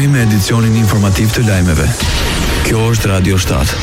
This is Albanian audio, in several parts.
Vazhdojmë me edicionin informativ të lajmeve. Kjo është Radio 7.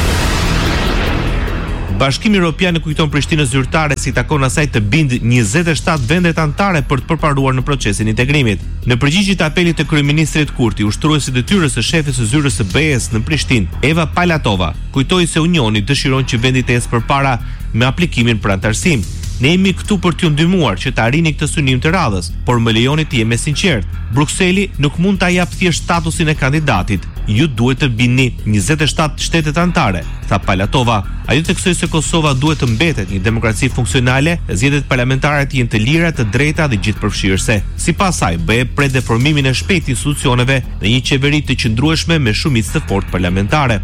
Bashkimi Evropian e kujton Prishtinës zyrtare si takon asaj të bind 27 vendet anëtare për të përparuar në procesin e integrimit. Në përgjigje të apelit të kryeministrit Kurti, ushtruesi i detyrës së shefes së zyrës së BE-s në Prishtinë, Eva Palatova, kujtoi se Unioni dëshiron që vendi të ecë përpara me aplikimin për antarësim. Ne jemi këtu për t'ju ndihmuar që të arrini këtë synim të radhës, por më lejoni të jem sinqert. Brukseli nuk mund ta jap thjesht statusin e kandidatit. Ju duhet të bini 27 shtetet anëtare, tha Palatova. Ajo theksoi se Kosova duhet të mbetet një demokraci funksionale, zgjedhjet parlamentare të jenë të lira, të drejta dhe gjithëpërfshirëse. Sipas saj, BE pret deformimin e shpejtë të institucioneve në një qeveri të qëndrueshme me shumicë të fortë parlamentare.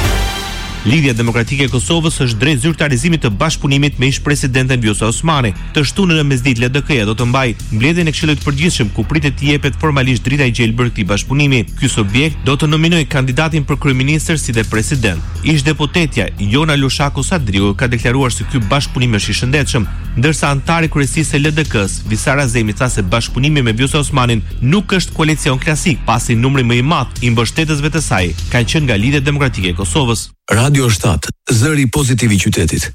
Lidhja Demokratike e Kosovës është drejt zyrtarizimit të bashkëpunimit me ish-presidenten Vjosa Osmani. Të shtunën në mesditë LDK-ja do të mbajë mbledhjen e Këshillit të Përgjithshëm ku pritet të jepet formalisht drita e gjelbër këtij bashkëpunimi. Ky subjekt do të nominojë kandidatin për kryeministër si dhe president. Ish-deputetja Jona Lushaku Sadriu ka deklaruar se ky bashkëpunim është i shëndetshëm, ndërsa antari kryesisë së LDK-s, Visar Azemi, tha se bashkëpunimi me Vjosa Osmanin nuk është koalicion klasik, pasi numri më i madh i mbështetësve të saj kanë qenë nga Lidhja Demokratike e Kosovës. Radio 7, zëri pozitiv i qytetit.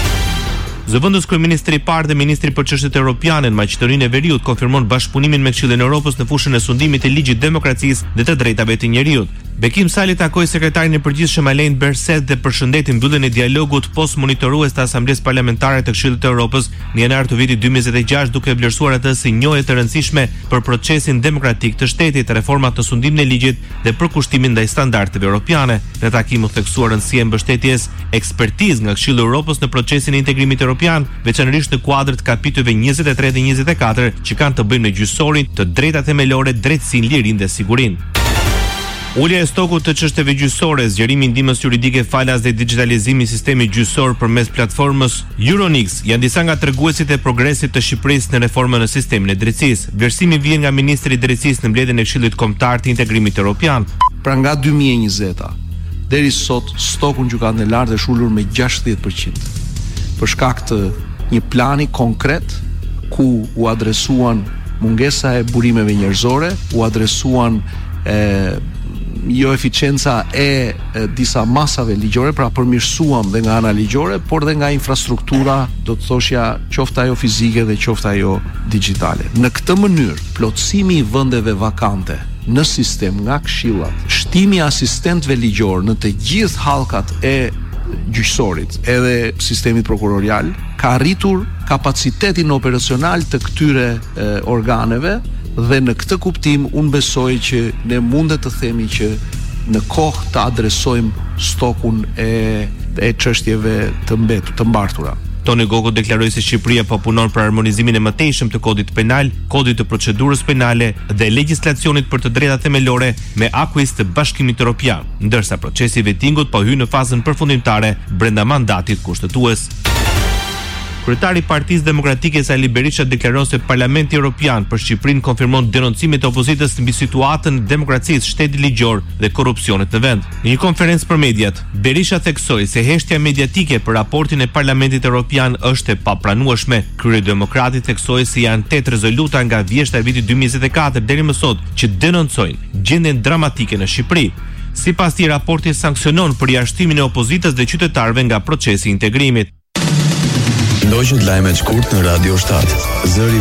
Zëvendës kryeministri i parë dhe ministri për çështjet europiane në Maqedoninë e Veriut konfirmon bashkëpunimin me Këshillin e Evropës në fushën e sundimit të ligjit demokracisë dhe të drejtave të njerëzit. Bekim Sali takoi sekretarin e përgjithshëm Alain Berset dhe përshëndeti mbylljen e dialogut post-monitorues të Asamblesë Parlamentare të Këshillit të Evropës në janar të vitit 2026, duke vlerësuar atë si njohje të rëndësishme për procesin demokratik të shtetit, reformat në sundimin e ligjit dhe përkushtimin ndaj standardeve europiane. Në takim u theksua rëndësia e mbështetjes ekspertizë nga Këshilli i Evropës në procesin e integrimit europian, veçanërisht në kuadër të kapitujve 23 dhe 24 që kanë të bëjnë me gjyqësorin, të drejtat themelore, drejtësinë, lirinë dhe sigurinë. Ulja e stokut të çështjeve gjyqësore, zgjerimi i ndihmës juridike falas dhe digitalizimi i sistemit gjyqësor përmes platformës Euronix janë disa nga treguesit e progresit të Shqipërisë në reformën në sistemin e drejtësisë. Vlerësimi vjen nga ministri i drejtësisë në mbledhjen e Këshillit Kombëtar të Integrimit Evropian. Pra nga 2020 deri sot stokun gjykatëndar është ulur me 60% për shkak të një plani konkret ku u adresuan mungesa e burimeve njerëzore, u adresuan jo eficienca e disa masave ligjore, pra përmirësuam dhe nga ana ligjore, por dhe nga infrastruktura, do të thoshja, qoftë ajo fizike dhe qoftë ajo digjitale. Në këtë mënyrë, plotësimi i vendeve vakante në sistem nga këshillat, shtimi i asistentëve ligjor në të gjithë hallkat e gjyqësorit edhe sistemit prokurorial ka arritur kapacitetin operacional të këtyre organeve. Dhe në këtë kuptim unë besoj që ne mundet të themi që në kohë të adresojmë stokun e çështjeve të mbartura. Toni Gogo deklaroi se Shqipëria po punon për harmonizimin e mëtejshëm të kodit penal, kodit të procedurës penale dhe legjislacionit për të drejtat themelore me akuis të Bashkimit Evropian, ndërsa procesi i vetingut po hyn në fazën përfundimtare brenda mandatit kushtetues. Kryetari i Partisë Demokratike Sali Berisha deklaron se Parlamenti Evropian për Shqipërinë konfirmon denoncimet e opozitës mbi situatën e demokracisë, shtetit ligjor dhe korrupsionit në vend. Në një konferencë për mediat, Berisha theksoi se heshtja mediatike për raportin e Parlamentit Evropian është e papranueshme. Kryedemokrati theksoi se janë 8 rezoluta nga vjeshta e vitit 2024 deri më sot që denoncojnë gjendjen dramatike në Shqipëri. Sipas tij, raporti sanksionon përjashtimin e opozitës dhe qytetarëve nga procesi i integrimit. Ndoqët lajmet shkurt në Radio 7, zëri